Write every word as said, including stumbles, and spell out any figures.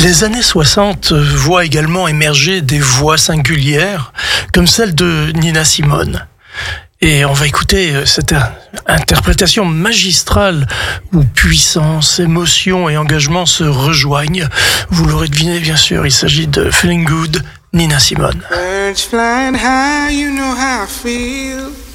Les années soixante voient également émerger des voix singulières, comme celle de Nina Simone. Et on va écouter cette interprétation magistrale où puissance, émotion et engagement se rejoignent. Vous l'aurez deviné, bien sûr, il s'agit de Feeling Good, Nina Simone. Birds flying high, you know how I feel.